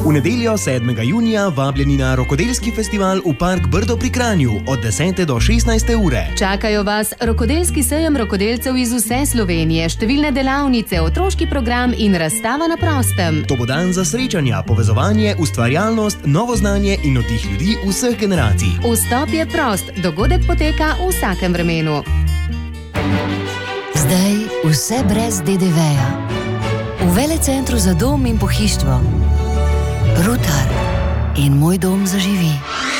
V nedeljo 7. junija vabljeni na rokodelski festival v Park Brdo pri Kranju od 10. do 16. ure. Čakajo vas rokodelski sejem rokodelcev iz vse Slovenije, številne delavnice, otroški program in razstava na prostem. To bo dan za srečanja, povezovanje, ustvarjalnost, novo znanje in oddih ljudi vseh generacij. Vstop je prost, dogodek poteka v vsakem vremenu. Zdaj vse brez DDV-ja. V Velecentru za dom in pohištvo. Rutar in Moj dom zaživi.